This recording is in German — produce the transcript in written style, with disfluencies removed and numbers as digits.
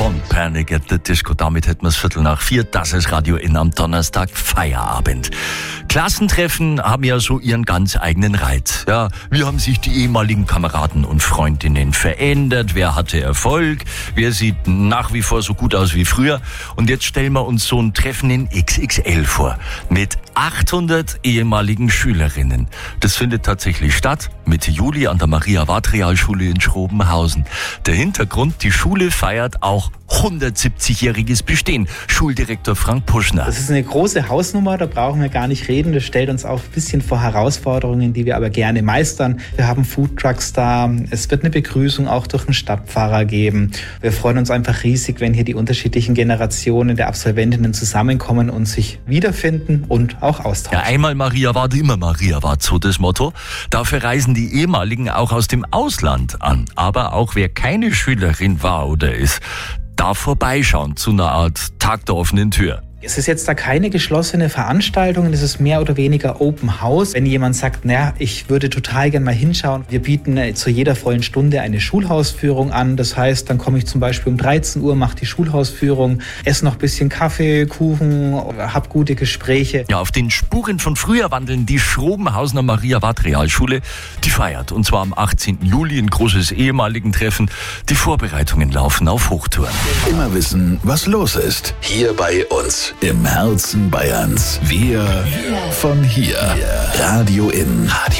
von Panic at the Disco. Damit hätten wir es 3:45. Das ist Radio Inn am Donnerstag, Feierabend. Klassentreffen haben ja so ihren ganz eigenen Reiz. Ja, wie haben sich die ehemaligen Kameraden und Freundinnen verändert? Wer hatte Erfolg? Wer sieht nach wie vor so gut aus wie früher? Und jetzt stellen wir uns so ein Treffen in XXL vor. Mit 800 ehemaligen Schülerinnen. Das findet tatsächlich statt. Mitte Juli an der Maria-Ward-Realschule in Schrobenhausen. Der Hintergrund, die Schule feiert auch 170-jähriges Bestehen. Schuldirektor Frank Puschner. Das ist eine große Hausnummer, da brauchen wir gar nicht reden. Das stellt uns auch ein bisschen vor Herausforderungen, die wir aber gerne meistern. Wir haben Foodtrucks da, es wird eine Begrüßung auch durch den Stadtpfarrer geben. Wir freuen uns einfach riesig, wenn hier die unterschiedlichen Generationen der Absolventinnen zusammenkommen und sich wiederfinden und auch austauschen. Ja, einmal Maria Ward, immer Maria Ward, so das Motto. Dafür reisen die Ehemaligen auch aus dem Ausland an. Aber auch wer keine Schülerin war oder ist, darf vorbeischauen zu einer Art Tag der offenen Tür. Es ist jetzt da keine geschlossene Veranstaltung, es ist mehr oder weniger Open House. Wenn jemand sagt, naja, ich würde total gern mal hinschauen, wir bieten zu jeder vollen Stunde eine Schulhausführung an. Das heißt, dann komme ich zum Beispiel um 13 Uhr, mache die Schulhausführung, esse noch ein bisschen Kaffee, Kuchen, hab gute Gespräche. Ja, auf den Spuren von früher wandeln die Schrobenhausener Maria-Ward-Realschule, die feiert. Und zwar am 18. Juli ein großes ehemaligen Treffen. Die Vorbereitungen laufen auf Hochtouren. Immer wissen, was los ist. Hier bei uns. Im Herzen Bayerns. Wir von hier. Radio Inn.